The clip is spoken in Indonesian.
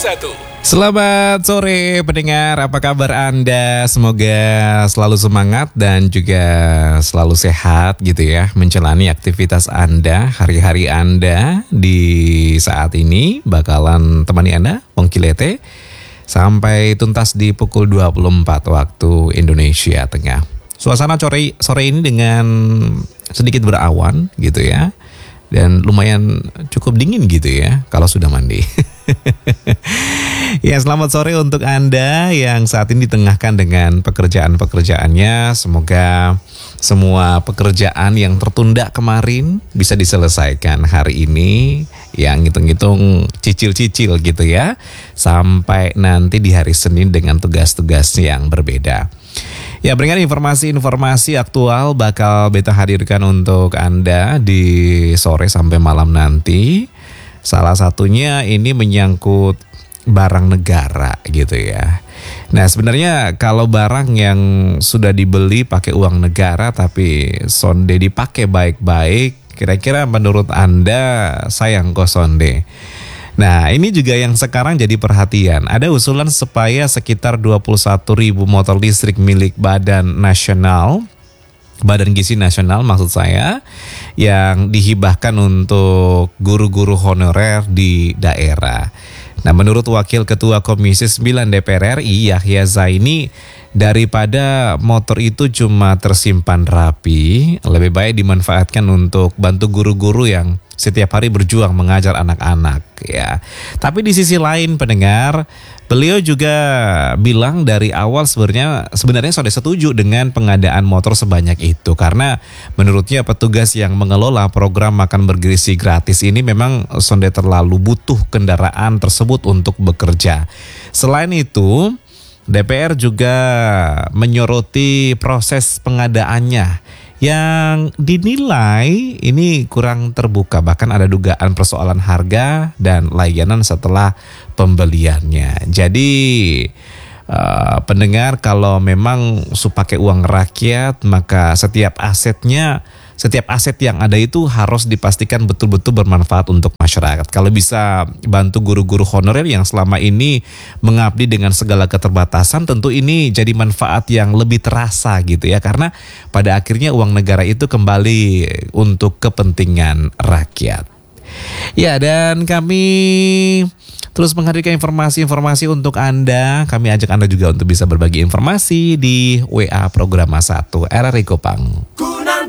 Selamat sore pendengar, apa kabar Anda? Semoga selalu semangat dan juga selalu sehat gitu ya, menjalani aktivitas Anda, hari-hari Anda di saat ini. Bakalan temani Anda, Pongkilete, sampai tuntas di pukul 24 waktu Indonesia Tengah. Suasana sore ini dengan sedikit berawan gitu ya, dan lumayan cukup dingin gitu ya kalau sudah mandi. Ya, selamat sore untuk Anda yang saat ini ditengahkan dengan pekerjaan-pekerjaannya. Semoga semua pekerjaan yang tertunda kemarin bisa diselesaikan hari ini. Yang ngitung-ngitung cicil-cicil gitu ya, sampai nanti di hari Senin dengan tugas-tugas yang berbeda. Ya, berikan informasi-informasi aktual bakal beta hadirkan untuk Anda di sore sampai malam nanti. Salah satunya ini menyangkut barang negara gitu ya. Nah, sebenarnya kalau barang yang sudah dibeli pakai uang negara tapi sonde dipakai baik-baik, kira-kira menurut Anda sayang kok sonde? Nah, ini juga yang sekarang jadi perhatian. Ada usulan supaya sekitar 21.000 motor listrik milik Badan Gizi Nasional maksud saya, yang dihibahkan untuk guru-guru honorer di daerah. Nah, menurut Wakil Ketua Komisi 9 DPR RI Yahya Zaini, daripada motor itu cuma tersimpan rapi, lebih baik dimanfaatkan untuk bantu guru-guru yang setiap hari berjuang mengajar anak-anak ya. Tapi di sisi lain pendengar, beliau juga bilang dari awal sebenarnya sudah setuju dengan pengadaan motor sebanyak itu, karena menurutnya petugas yang mengelola program makan bergizi gratis ini memang sudah terlalu butuh kendaraan tersebut untuk bekerja. Selain itu, DPR juga menyoroti proses pengadaannya yang dinilai ini kurang terbuka, bahkan ada dugaan persoalan harga dan layanan setelah pembeliannya. Jadi pendengar, kalau memang pakai uang rakyat, maka setiap aset yang ada itu harus dipastikan betul-betul bermanfaat untuk masyarakat. Kalau bisa bantu guru-guru honorer yang selama ini mengabdi dengan segala keterbatasan, tentu ini jadi manfaat yang lebih terasa gitu ya, karena pada akhirnya uang negara itu kembali untuk kepentingan rakyat. Ya, dan kami terus menghadirkan informasi-informasi untuk Anda. Kami ajak Anda juga untuk bisa berbagi informasi di WA Programa 1 RRI Kopang.